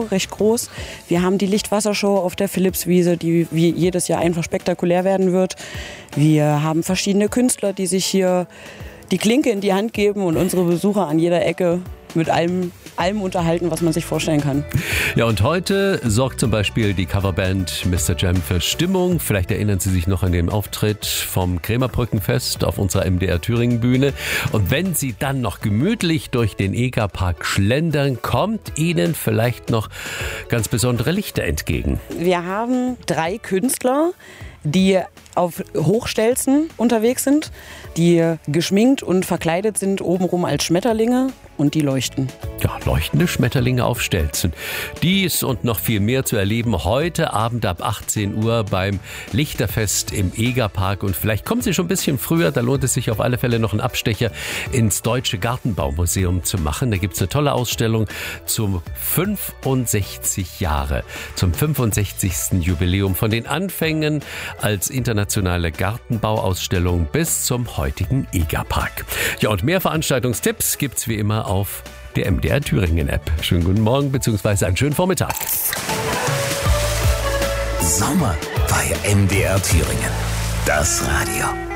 Parkhalle, recht groß. Wir haben die Lichtwassershow auf der Philippswiese, die wie jedes Jahr einfach spektakulär werden wird. Wir haben verschiedene Künstler, die sich hier die Klinke in die Hand geben und unsere Besucher an jeder Ecke mit allem unterhalten, was man sich vorstellen kann. Ja, und heute sorgt zum Beispiel die Coverband Mr. Jam für Stimmung. Vielleicht erinnern Sie sich noch an den Auftritt vom Krämerbrückenfest auf unserer MDR Thüringen Bühne. Und wenn Sie dann noch gemütlich durch den Egerpark schlendern, kommt Ihnen vielleicht noch ganz besondere Lichter entgegen. Wir haben 3 Künstler, die auf Hochstelzen unterwegs sind, die geschminkt und verkleidet sind, obenrum als Schmetterlinge, und die leuchten. Ja, leuchtende Schmetterlinge auf Stelzen. Dies und noch viel mehr zu erleben heute Abend ab 18 Uhr beim Lichterfest im Egerpark. Und vielleicht kommen Sie schon ein bisschen früher, da lohnt es sich auf alle Fälle noch einen Abstecher ins Deutsche Gartenbaumuseum zu machen. Da gibt es eine tolle Ausstellung zum 65 Jahre, zum 65. Jubiläum von den Anfängen als internationale Gartenbauausstellung bis zum heutigen Egerpark. Ja, und mehr Veranstaltungstipps gibt's wie immer auf der MDR Thüringen App. Schönen guten Morgen bzw. einen schönen Vormittag. Sommer bei MDR Thüringen. Das Radio.